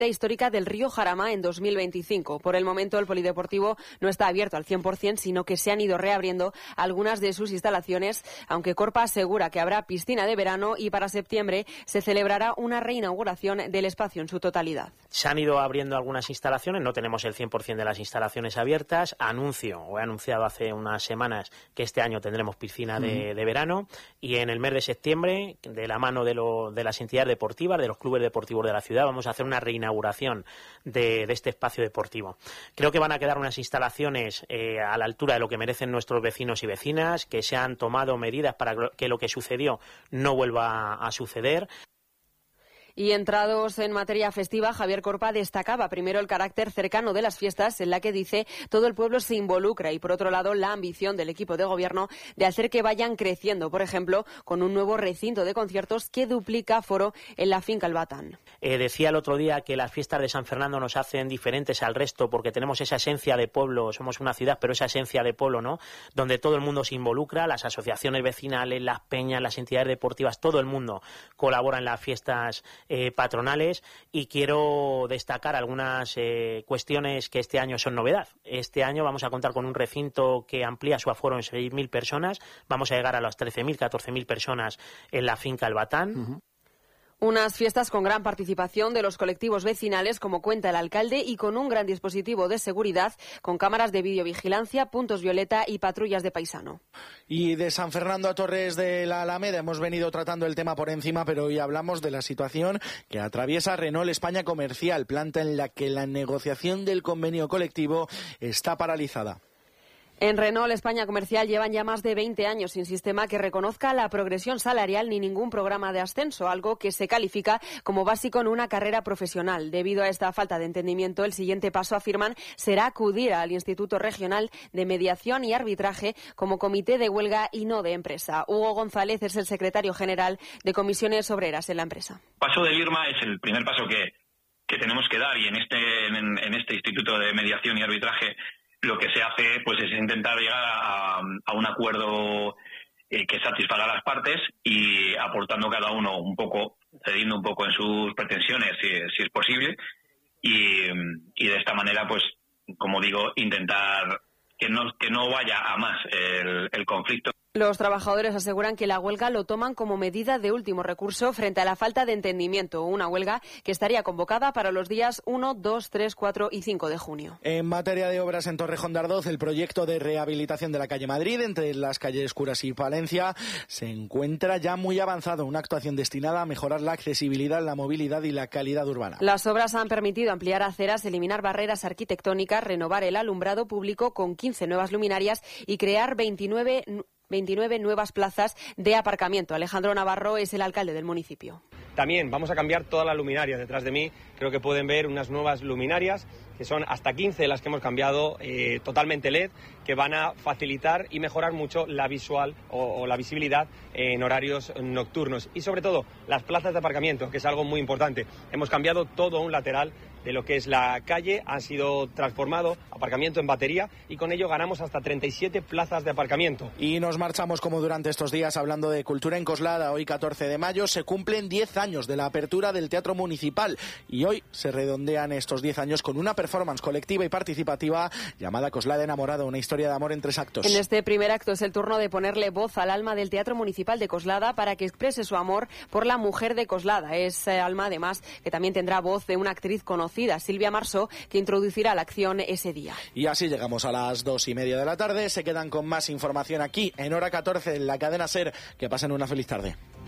histórica del río Jarama en 2025. Por el momento, el polideportivo no está abierto al 100%, sino que se han ido reabriendo algunas de sus instalaciones, aunque Corpa asegura que habrá piscina de verano y para septiembre se celebrará una reinauguración del espacio en su totalidad. Se han ido abriendo algunas instalaciones, no tenemos el 100% de las instalaciones abiertas. He anunciado hace unas semanas que este año tendremos piscina de verano, y en el mes de septiembre, de la mano de las entidades deportivas, de los clubes deportivos de la ciudad, vamos a hacer una reinauguración de este espacio deportivo. Creo que van a quedar unas instalaciones a la altura de lo que merecen nuestros vecinos y vecinas, que se han tomado medidas para que lo que sucedió no vuelva a suceder. Y entrados en materia festiva, Javier Corpa destacaba primero el carácter cercano de las fiestas, en la que dice todo el pueblo se involucra, y por otro lado la ambición del equipo de gobierno de hacer que vayan creciendo, por ejemplo, con un nuevo recinto de conciertos que duplica aforo en la finca El Batán. Decía el otro día que las fiestas de San Fernando nos hacen diferentes al resto porque tenemos esa esencia de pueblo, somos una ciudad, pero esa esencia de pueblo, ¿no? Donde todo el mundo se involucra, las asociaciones vecinales, las peñas, las entidades deportivas, todo el mundo colabora en las fiestas patronales, y quiero destacar algunas cuestiones que este año son novedad. Este año vamos a contar con un recinto que amplía su aforo en 6.000 personas, vamos a llegar a las 13.000, 14.000 personas en la finca El Batán. Unas fiestas con gran participación de los colectivos vecinales, como cuenta el alcalde, y con un gran dispositivo de seguridad, con cámaras de videovigilancia, puntos violeta y patrullas de paisano. Y de San Fernando a Torres de la Alameda hemos venido tratando el tema por encima, pero hoy hablamos de la situación que atraviesa Renault España Comercial, planta en la que la negociación del convenio colectivo está paralizada. En Renault España Comercial llevan ya más de 20 años sin sistema que reconozca la progresión salarial ni ningún programa de ascenso, algo que se califica como básico en una carrera profesional. Debido a esta falta de entendimiento, el siguiente paso, afirman, será acudir al Instituto Regional de Mediación y Arbitraje como comité de huelga y no de empresa. Hugo González es el secretario general de Comisiones Obreras en la empresa. El paso del IRMA es el primer paso que tenemos que dar, y en este Instituto de Mediación y Arbitraje lo que se hace pues es intentar llegar a un acuerdo que satisfaga a las partes, y aportando cada uno un poco, cediendo un poco en sus pretensiones si es posible, y de esta manera, pues como digo, intentar que no vaya a más el conflicto. Los trabajadores aseguran que la huelga lo toman como medida de último recurso frente a la falta de entendimiento. Una huelga que estaría convocada para los días 1, 2, 3, 4 y 5 de junio. En materia de obras en Torrejón de Ardoz, el proyecto de rehabilitación de la calle Madrid, entre las calles Curas y Palencia, se encuentra ya muy avanzado. Una actuación destinada a mejorar la accesibilidad, la movilidad y la calidad urbana. Las obras han permitido ampliar aceras, eliminar barreras arquitectónicas, renovar el alumbrado público con 15 nuevas luminarias y crear 29 nuevas plazas de aparcamiento. Alejandro Navarro es el alcalde del municipio. También vamos a cambiar toda la luminaria. Detrás de mí creo que pueden ver unas nuevas luminarias, que son hasta 15 las que hemos cambiado, totalmente LED, que van a facilitar y mejorar mucho la visual o la visibilidad en horarios nocturnos. Y sobre todo las plazas de aparcamiento, que es algo muy importante. Hemos cambiado todo un lateral de lo que es la calle, ha sido transformado aparcamiento en batería, y con ello ganamos hasta 37 plazas de aparcamiento. Y nos marchamos como durante estos días hablando de cultura en Coslada. Hoy 14 de mayo se cumplen 10 años de la apertura del Teatro Municipal, y hoy se redondean estos 10 años con una performance colectiva y participativa llamada Coslada Enamorado, una historia de amor en 3 actos. En este primer acto es el turno de ponerle voz al alma del Teatro Municipal de Coslada para que exprese su amor por la mujer de Coslada. Es alma, además, que también tendrá voz de una actriz conocida, Silvia Marsó, que introducirá la acción ese día. Y así llegamos a las 2:30 de la tarde. Se quedan con más información aquí en Hora 14 en la cadena SER. Que pasen una feliz tarde.